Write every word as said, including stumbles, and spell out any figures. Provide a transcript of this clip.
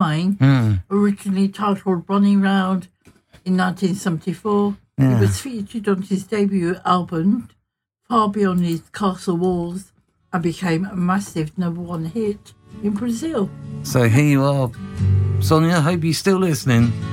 nine, Mm. originally titled Running Round in nineteen seventy-four. Yeah. It was featured on his debut album, Far Beyond His Castle Walls, and became a massive number one hit in Brazil. So here you are. Sonia, I hope you're still listening.